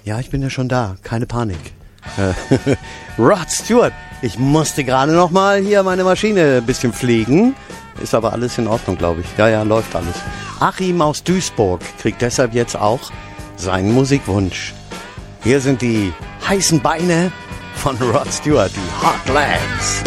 Ja, ich bin ja schon da. Keine Panik. Rod Stewart. Ich musste gerade noch mal hier meine Maschine ein bisschen pflegen. Ist aber alles in Ordnung, glaube ich. Ja, läuft alles. Achim aus Duisburg kriegt deshalb jetzt auch seinen Musikwunsch. Hier sind die heißen Beine von Rod Stewart, die Hot Legs.